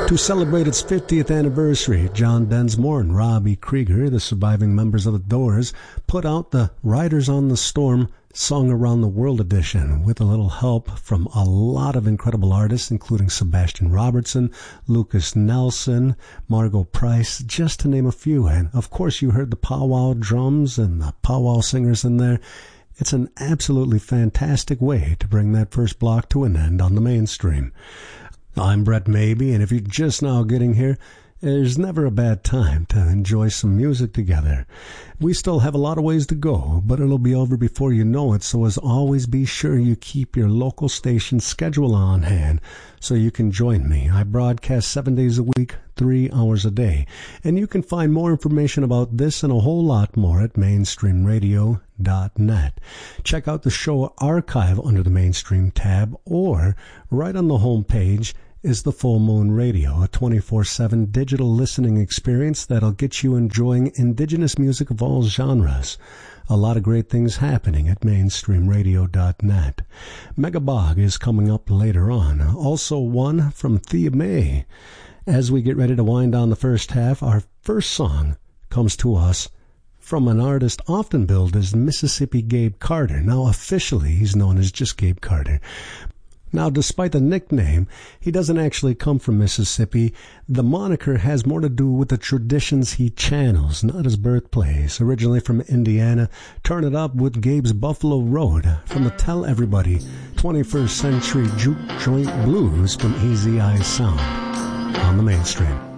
To celebrate its 50th anniversary, John Densmore and Robbie Krieger, the surviving members of the Doors, put out the Riders on the Storm Song Around the World edition with a little help from a lot of incredible artists, including Sebastian Robertson, Lucas Nelson, Margot Price, just to name a few. And of course you heard the powwow drums and the powwow singers in there. It's an absolutely fantastic way to bring that first block to an end on the mainstream. I'm Brett Mabey, and if you're just now getting here, there's never a bad time to enjoy some music together. We still have a lot of ways to go, but it'll be over before you know it, so as always be sure you keep your local station schedule on hand so you can join me. I broadcast 7 days a week, 3 hours a day, and you can find more information about this and a whole lot more at mainstreamradio.net. Check out the show archive under the Mainstream tab, or right on the home page is the Full Moon Radio, a 24/7 digital listening experience that'll get you enjoying indigenous music of all genres. A lot of great things happening at mainstreamradio.net. Megabog is coming up later on. Also one from Thea May. As we get ready to wind down the first half, our first song comes to us from an artist often billed as Mississippi Gabe Carter. Now officially he's known as just Gabe Carter. Now, despite the nickname, he doesn't actually come from Mississippi. The moniker has more to do with the traditions he channels, not his birthplace. Originally from Indiana, turn it up with Gabe's Buffalo Road from the Tell Everybody 21st Century Juke Joint Blues from Easy Eyes Sound on the Mainstream.